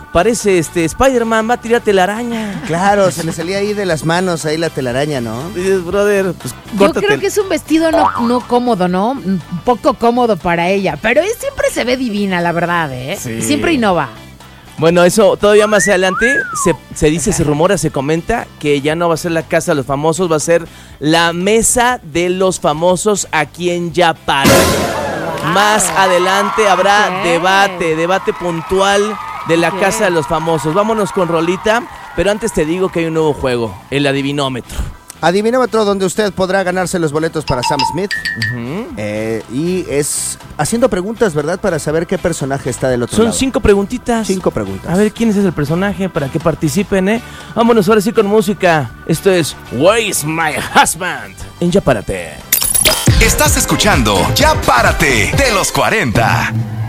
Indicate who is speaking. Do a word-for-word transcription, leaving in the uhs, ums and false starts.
Speaker 1: parece este Spider-Man, va a tirar telaraña.
Speaker 2: Claro, se le salía ahí de las manos ahí la telaraña, ¿no?
Speaker 1: Dices, brother, pues
Speaker 3: Yo
Speaker 1: córtate.
Speaker 3: creo que es un vestido no, no cómodo, ¿no? Un poco cómodo para ella. Pero ella siempre se ve divina, la verdad, ¿eh?
Speaker 1: Sí.
Speaker 3: Siempre innova.
Speaker 1: Bueno, eso todavía más adelante se, se dice, se rumora, se comenta que ya no va a ser la casa de los famosos, va a ser la mesa de los famosos aquí en Ya Párate. Wow. Más adelante habrá okay. debate, debate puntual de la okay. casa de los famosos. Vámonos con rolita, pero antes te digo que hay un nuevo juego, el adivinómetro.
Speaker 2: Adivinómetro donde usted podrá ganarse los boletos para Sam Smith. Uh-huh. eh, y es haciendo preguntas, ¿verdad? Para saber qué personaje está del otro
Speaker 1: Son
Speaker 2: lado.
Speaker 1: Son cinco preguntitas.
Speaker 2: Cinco preguntas.
Speaker 1: A ver, ¿quién es el personaje? Para que participen, ¿eh? Vámonos ahora sí con música. Esto es Where's My Husband? En Ya Párate.
Speaker 4: Estás escuchando Ya Párate de los cuarenta.